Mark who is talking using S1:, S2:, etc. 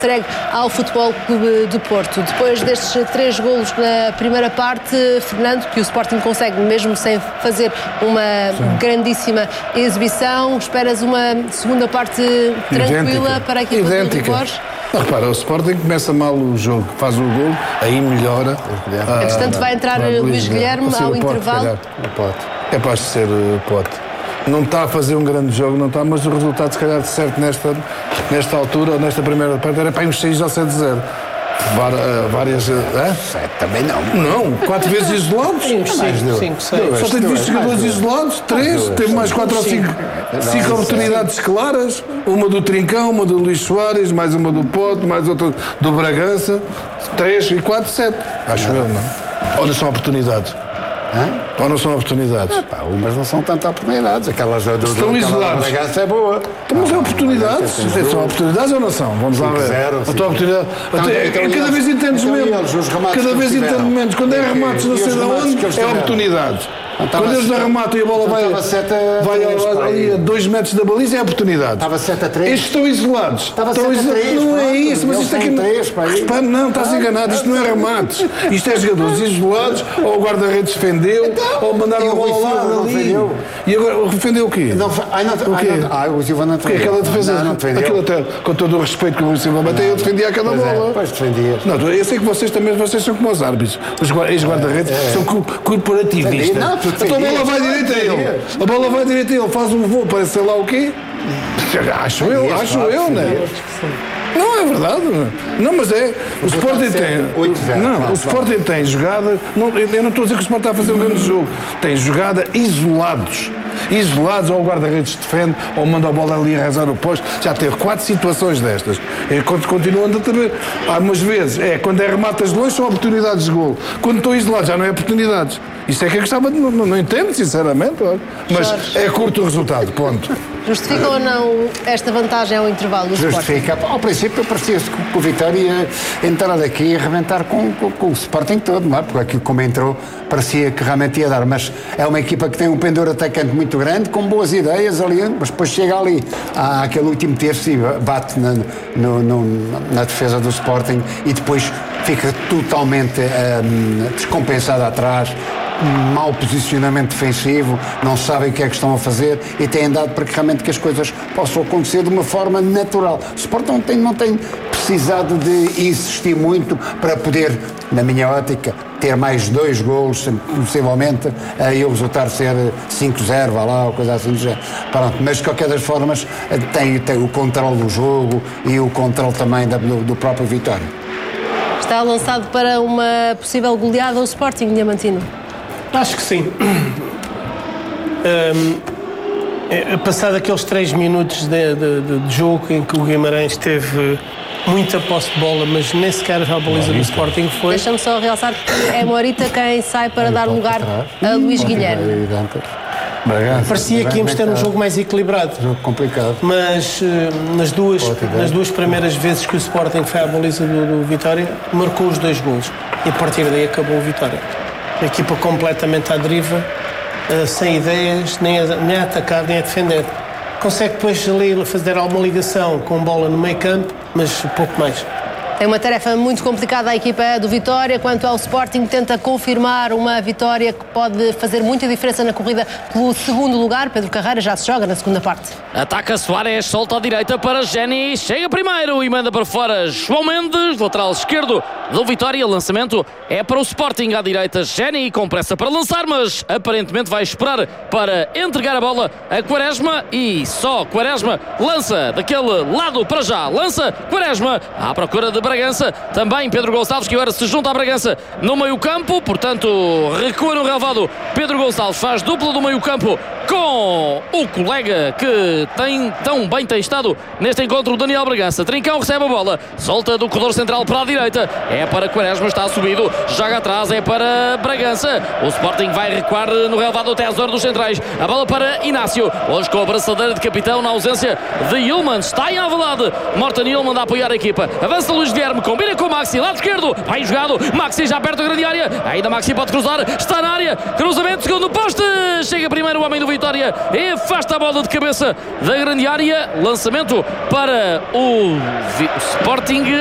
S1: entregue ao Futebol Clube do Porto. Depois destes 3 golos na primeira parte, Fernando, que o Sporting consegue mesmo sem fazer uma grandíssima exibição, esperas uma segunda parte tranquila para a equipa do Borges?
S2: Repara, o Sporting começa mal o jogo, faz o gol, aí melhora.
S1: Entretanto vai entrar Luís Guilherme ao intervalo.
S2: É capaz de ser Pote. Não está a fazer um grande jogo, não está, mas o resultado, se calhar, certo nesta altura, ou nesta primeira parte, era para uns 6 ou 7-0. Várias.
S3: Também não.
S2: Não, 4 vezes isolados.
S4: 5, 6.
S2: Só tem visto jogadores isolados, 3, teve mais 4 ou 5 oportunidades claras. Uma do Trincão, uma do Luís Soares, mais uma do Pote, mais outra do Bragança. 3 e 4, 7. Acho eu, não? Ou não são oportunidades? Ou não são oportunidades?
S3: Umas não são tantas oportunidades. Aquelas do
S2: estão isolados.
S3: Bragança é boa.
S2: Mas é oportunidades. São oportunidades ou não são? Vamos lá ver. A tua oportunidade. Cada vez entendes menos. Cada vez entendes menos. Quando é remates, não sei de onde, é oportunidades. Quando eles arrematam e a bola vai ali a 2 metros da baliza, é oportunidade.
S3: Estava 7-3.
S2: Estes estão isolados.
S3: Estava 7-3.
S2: Não é isso, mas isto aqui não. Estás enganado, isto não é remates. Isto é jogadores isolados, ou o guarda-redes defendeu, ou mandaram a bola lá ali. E agora defendeu o quê?
S3: O Silva não defendeu.
S2: Aquela defesa,
S3: não defendeu.
S2: Aquilo até, com todo o respeito que o Silva bateu, eu defendia aquela bola.
S3: Pois defendia.
S2: Não, eu sei que vocês são como os árbitros. Os ex-guarda-redes são corporativistas. Então a bola vai direito a ele. A bola vai direito a ele, faz um voo para sei lá o quê. Acho eu, né? Não, é verdade. Não, mas é. O Sporting tem. Não, o Sporting tem jogada. Eu não estou a dizer que o Sporting está a fazer um grande jogo. Tem jogada isolados, ou o guarda-redes defende, ou manda a bola ali a rezar o posto. Já teve 4 situações destas. E continuando a ter. Há umas vezes, quando é rematas de longe, são oportunidades de golo. Quando estão isolados, já não é oportunidades. Isso é que eu gostava de. Não entendo, sinceramente. Olha. Mas Jorge, é curto o resultado, ponto.
S1: Justifica ou não esta vantagem ao intervalo do Sporting?
S3: Justifica. Ao princípio parecia-se que o Vitória ia entrar daqui e arrebentar com o Sporting todo, não é? Porque aquilo como entrou parecia que realmente ia dar, mas é uma equipa que tem um pendor atacante muito grande, com boas ideias ali, mas depois chega ali àquele último terço e bate na defesa do Sporting e depois fica totalmente descompensado atrás. Mau posicionamento defensivo, não sabem o que é que estão a fazer e têm dado para que realmente que as coisas possam acontecer de uma forma natural. O Sporting não tem precisado de insistir muito para poder, na minha ótica, ter mais 2 golos, possivelmente, e o resultado ser 5-0, vá lá, ou coisa assim do género. Pronto, mas de qualquer das formas tem o controle do jogo e o controle também do próprio Vitória.
S1: Está lançado para uma possível goleada ao Sporting, Diamantino?
S4: Acho que sim. Passado aqueles 3 minutos de jogo em que o Guimarães teve muita posse de bola, mas nem sequer a baliza do Sporting foi.
S1: Deixa-me só realçar que é Morita quem sai para dar lugar a Luís Guilherme.
S4: Parecia que íamos ter um jogo mais equilibrado.
S3: Jogo complicado.
S4: Mas nas duas primeiras vezes que o Sporting foi à baliza do Vitória, marcou os 2 golos. E a partir daí acabou o Vitória. A equipa completamente à deriva, sem ideias, nem a atacar, nem a defender. Consegue depois ali fazer alguma ligação com bola no meio campo, mas pouco mais.
S1: Tem uma tarefa muito complicada a equipa do Vitória. Quanto ao Sporting, tenta confirmar uma vitória que pode fazer muita diferença na corrida pelo segundo lugar. Pedro Carreira já se joga na segunda parte.
S5: Ataca Soares, solta à direita para Jenny, chega primeiro e manda para fora João Mendes, lateral esquerdo do Vitória. Lançamento é para o Sporting à direita. Jenny com pressa para lançar, mas aparentemente vai esperar para entregar a bola a Quaresma e só Quaresma lança daquele lado para já. Lança Quaresma à procura de Bragança, também Pedro Gonçalves, que agora se junta à Bragança no meio campo, portanto recua no relvado. Pedro Gonçalves faz dupla do meio campo com o colega que tão bem tem estado neste encontro, Daniel Bragança. Trincão recebe a bola, solta do corredor central para a direita, é para Quaresma, está subido, joga atrás, é para Bragança. O Sporting vai recuar no relvado até a zona dos centrais, a bola para Inácio, hoje com a braçadeira de capitão na ausência de Yulman, está em Alvalade. Morten Yulman a apoiar a equipa, avança Luís Guilherme, combina com o Maxi, lado esquerdo, bem jogado, Maxi já perto da grande área, ainda Maxi pode cruzar, está na área, cruzamento, segundo poste, chega primeiro o homem do Vitória, Vitória e afasta a bola de cabeça da grande área. Lançamento para o Sporting.